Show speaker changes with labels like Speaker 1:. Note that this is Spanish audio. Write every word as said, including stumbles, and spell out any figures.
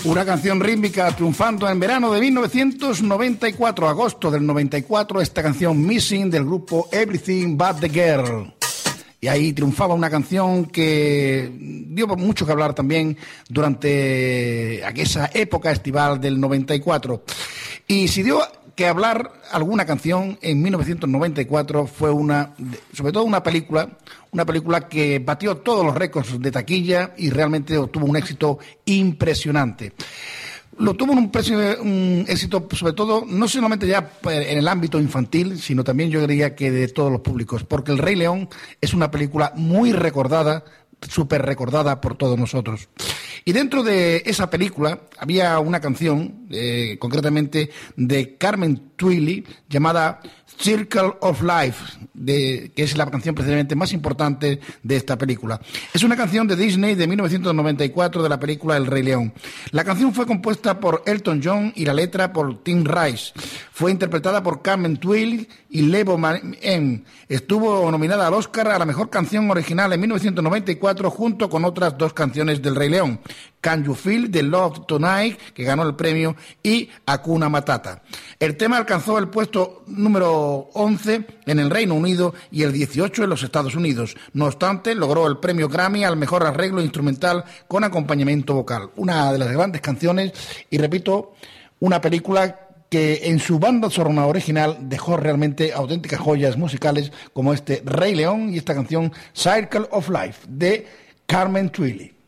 Speaker 1: Una canción rítmica triunfando en verano de mil novecientos noventa y cuatro, agosto del noventa y cuatro, esta canción Missing del grupo Everything But The Girl. Y ahí triunfaba una canción que dio mucho que hablar también durante aquella época estival del noventa y cuatro. Y si dio que hablar alguna canción en mil novecientos noventa y cuatro fue una, sobre todo una película, una película que batió todos los récords de taquilla y realmente obtuvo un éxito impresionante. Lo tuvo un, precio, un éxito, sobre todo, no solamente ya en el ámbito infantil, sino también yo diría que de todos los públicos, porque El Rey León es una película muy recordada, súper recordada por todos nosotros. Y dentro de esa película había una canción, eh, concretamente de Carmen Twilly, llamada Circle of Life, de, que es la canción precisamente más importante de esta película. Es una canción de Disney de mil novecientos noventa y cuatro de la película El Rey León. La canción fue compuesta por Elton John y la letra por Tim Rice. Fue interpretada por Carmen Twilly y Lebo M. Estuvo nominada al Oscar a la mejor canción original en mil novecientos noventa y cuatro junto con otras dos canciones del Rey León. Can You Feel the Love Tonight, que ganó el premio, y Hakuna Matata. El tema alcanzó el puesto número once en el Reino Unido y el dieciocho en los Estados Unidos. No obstante, logró el premio Grammy al mejor arreglo instrumental con acompañamiento vocal. Una de las grandes canciones y, repito, una película que en su banda sonora original dejó realmente auténticas joyas musicales como este Rey León y esta canción Circle of Life de Carmen Twilly.